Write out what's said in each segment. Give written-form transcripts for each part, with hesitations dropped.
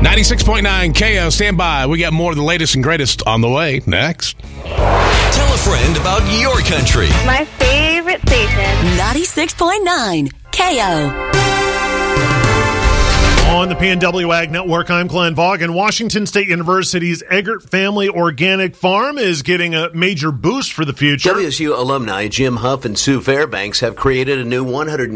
96.9 KO, stand by. We got more of the latest and greatest on the way next. Tell a friend about your country. My favorite station. 96.9 KO. On the PNW Ag Network, I'm Glenn Vaughan. Washington State University's Eggert Family Organic Farm is getting a major boost for the future. WSU alumni Jim Huff and Sue Fairbanks have created a new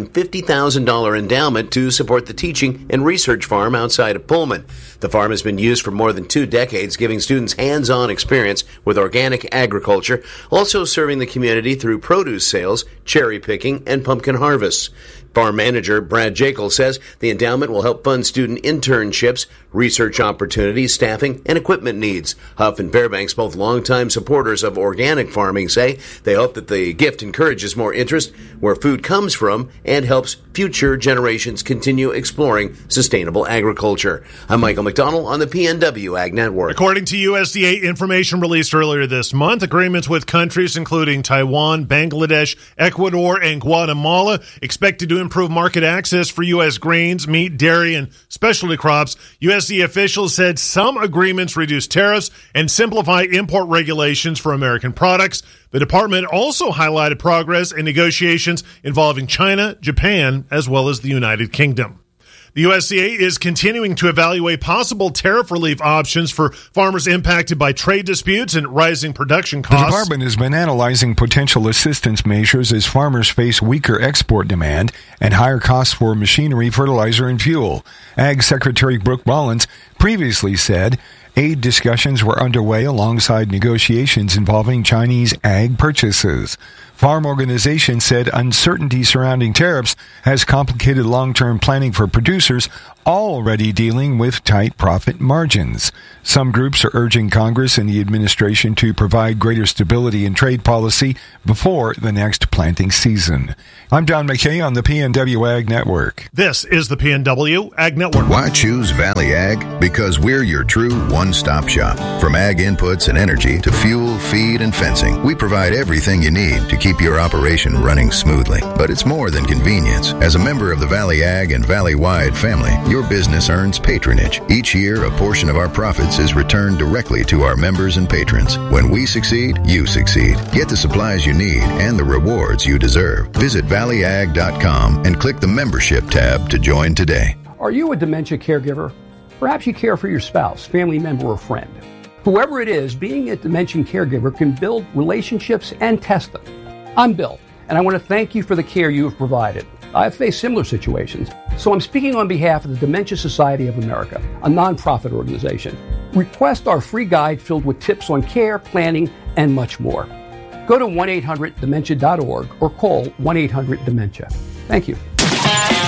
$150,000 endowment to support the teaching and research farm outside of Pullman. The farm has been used for more than 2 decades, giving students hands-on experience with organic agriculture, also serving the community through produce sales, cherry picking, and pumpkin harvests. Farm manager Brad Jekyll says the endowment will help fund student internships, research opportunities, staffing, and equipment needs. Huff and Fairbanks, both longtime supporters of organic farming, say they hope that the gift encourages more interest where food comes from and helps future generations continue exploring sustainable agriculture. I'm Michael McDonald on the PNW Ag Network. According to USDA information released earlier this month, agreements with countries including Taiwan, Bangladesh, Ecuador, and Guatemala expected to improve market access for U.S. grains, meat, dairy, and specialty crops. USDA officials said some agreements reduce tariffs and simplify import regulations for American products. The department also highlighted progress in negotiations involving China, Japan, as well as the United Kingdom. The USDA is continuing to evaluate possible tariff relief options for farmers impacted by trade disputes and rising production costs. The department has been analyzing potential assistance measures as farmers face weaker export demand and higher costs for machinery, fertilizer, and fuel. Ag Secretary Brooke Rollins previously said aid discussions were underway alongside negotiations involving Chinese ag purchases. Farm organizations said uncertainty surrounding tariffs has complicated long-term planning for producers already dealing with tight profit margins. Some groups are urging Congress and the administration to provide greater stability in trade policy before the next planting season. I'm Don McKay on the PNW Ag Network. This is the PNW Ag Network. Why choose Valley Ag? Because we're your true one-stop shop. From ag inputs and energy to fuel, feed, and fencing, we provide everything you need to keep your operation running smoothly. But it's more than convenience. As a member of the Valley Ag and Valley-wide family, your business earns patronage. Each year, a portion of our profits is returned directly to our members and patrons. When we succeed, you succeed. Get the supplies you need and the rewards you deserve. Visit valleyag.com and click the membership tab to join today. Are you a dementia caregiver? Perhaps you care for your spouse, family member, or friend. Whoever it is, being a dementia caregiver can build relationships and test them. I'm Bill, and I want to thank you for the care you have provided. I've faced similar situations, so I'm speaking on behalf of the Dementia Society of America, a nonprofit organization. Request our free guide filled with tips on care, planning, and much more. Go to 1-800-DEMENTIA.org or call 1-800-DEMENTIA. Thank you.